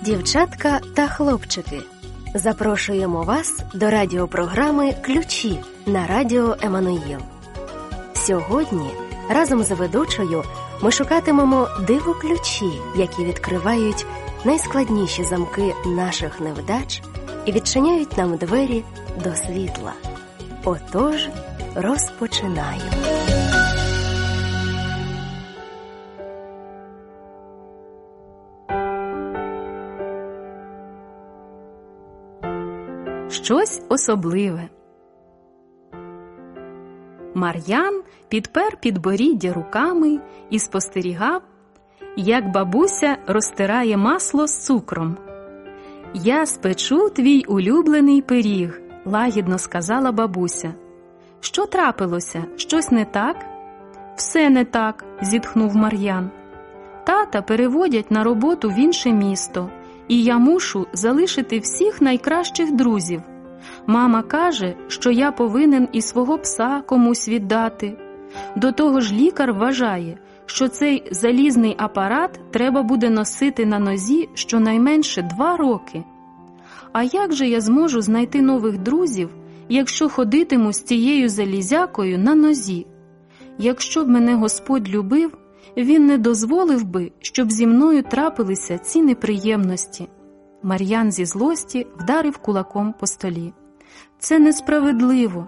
Дівчатка та хлопчики, запрошуємо вас до радіопрограми «Ключі» на радіо Еммануїл. Сьогодні разом з ведучою ми шукатимемо диво-ключі, які відкривають найскладніші замки наших невдач і відчиняють нам двері до світла. Отож, розпочинаємо. Щось особливе. Мар'ян підпер підборіддя руками і спостерігав, як бабуся розтирає масло з цукром. «Я спечу твій улюблений пиріг», – лагідно сказала бабуся. «Що трапилося? Щось не так?» «Все не так», – зітхнув Мар'ян. «Тата переводять на роботу в інше місто, і я мушу залишити всіх найкращих друзів. Мама каже, що я повинен і свого пса комусь віддати. До того ж лікар вважає, що цей залізний апарат треба буде носити на нозі щонайменше 2 роки. А як же я зможу знайти нових друзів, якщо ходитиму з цією залізякою на нозі? Якщо б мене Господь любив, Він не дозволив би, щоб зі мною трапилися ці неприємності». Мар'ян зі злості вдарив кулаком по столі. «Це несправедливо».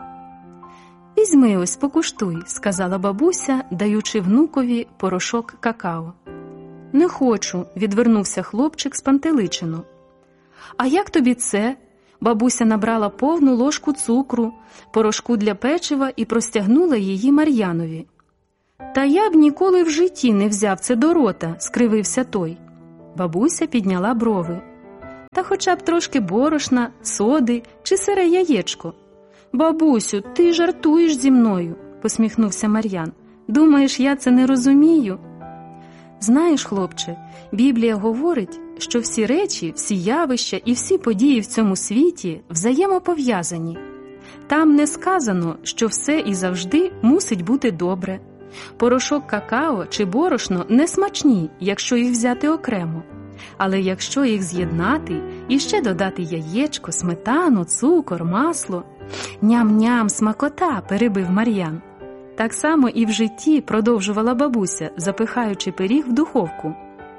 «Візьми ось, покуштуй», – сказала бабуся, даючи внукові порошок какао. «Не хочу», – відвернувся хлопчик спантеличено. «А як тобі це?» Бабуся набрала повну ложку цукру, порошку для печива і простягнула її Мар'янові. «Та я б ніколи в житті не взяв це до рота», – скривився той. Бабуся підняла брови. «Та хоча б трошки борошна, соди чи сире яєчко». «Бабусю, ти жартуєш зі мною», – посміхнувся Мар'ян. «Думаєш, я це не розумію?» «Знаєш, хлопче, Біблія говорить, що всі речі, всі явища і всі події в цьому світі взаємопов'язані. Там не сказано, що все і завжди мусить бути добре. Порошок какао чи борошно не смачні, якщо їх взяти окремо. Але якщо їх з'єднати і ще додати яєчко, сметану, цукор, масло… Ням-ням, смакота, перебив Мар'ян. Так само і в житті, продовжувала бабуся, запихаючи пиріг в духовку.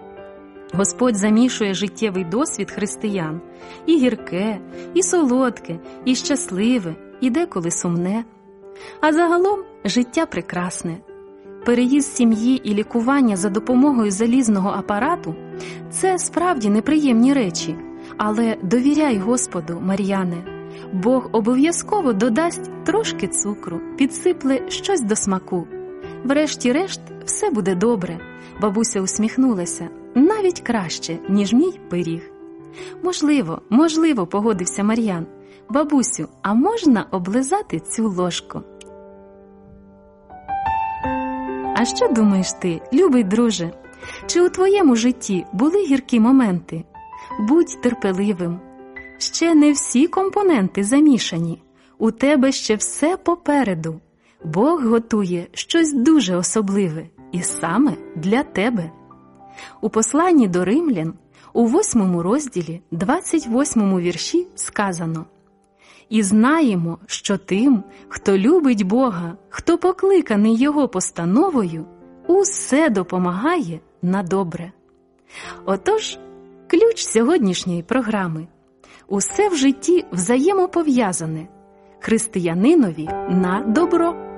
Господь замішує життєвий досвід християн. І гірке, і солодке, і щасливе, і деколи сумне. А загалом життя прекрасне. Переїзд сім'ї і лікування за допомогою залізного апарату – це справді неприємні речі. Але довіряй Господу, Мар'яне. Бог обов'язково додасть трошки цукру, підсипле щось до смаку. Врешті-решт, все буде добре. Бабуся усміхнулася. Навіть краще, ніж мій пиріг. Можливо, погодився Мар'ян. Бабусю, а можна облизати цю ложку? А що думаєш ти, любий друже? Чи у твоєму житті були гіркі моменти? Будь терпеливим. Ще не всі компоненти замішані. У тебе ще все попереду. Бог готує щось дуже особливе. І саме для тебе. У посланні до Римлян, у 8 розділі, 28 вірші сказано: «І знаємо, що тим, хто любить Бога, хто покликаний Його постановою, усе допомагає на добре». Отож, ключ сьогоднішньої програми. Усе в житті взаємопов'язане. Християнинові на добро.